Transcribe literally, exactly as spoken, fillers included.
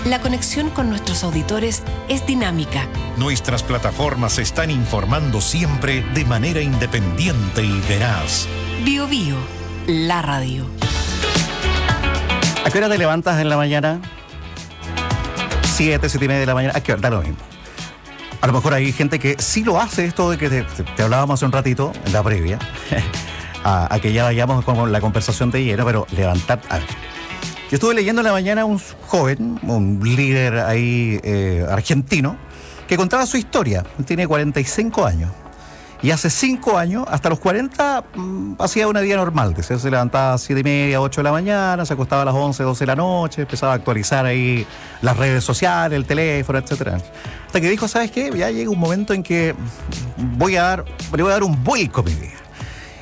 la conexión con nuestros auditores es dinámica. Nuestras plataformas están informando siempre de manera independiente y veraz. Bio Bio, la radio. ¿A qué hora te levantas en la mañana? Siete, siete y media de la mañana. ¿A qué hora? Da lo mismo. A lo mejor hay gente que sí lo hace, esto de que te, te hablábamos hace un ratito, en la previa, a, a que ya vayamos con la conversación de lleno, pero levantar... A ver. Yo estuve leyendo en la mañana un joven, un líder ahí eh, argentino, que contaba su historia. Tiene cuarenta y cinco años. Y hace cinco años, hasta los cuarenta, mmm, hacía una vida normal. Se, se levantaba a siete y media, ocho de la mañana, se acostaba a las once, doce de la noche, empezaba a actualizar ahí las redes sociales, el teléfono, etcétera. Hasta que dijo, ¿sabes qué? Ya llega un momento en que voy a dar, le voy a dar un vuelco a mi vida.